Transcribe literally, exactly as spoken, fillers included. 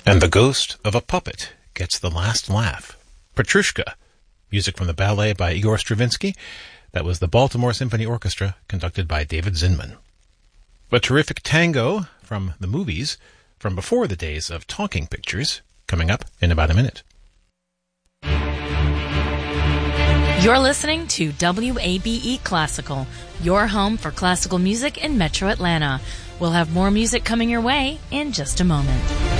And the ghost of a puppet gets the last laugh. Petrushka, music from the ballet by Igor Stravinsky. That was the Baltimore Symphony Orchestra, conducted by David Zinman. A terrific tango from the movies from before the days of talking pictures, coming up in about a minute. You're listening to W A B E Classical, your home for classical music in Metro Atlanta. We'll have more music coming your way in just a moment.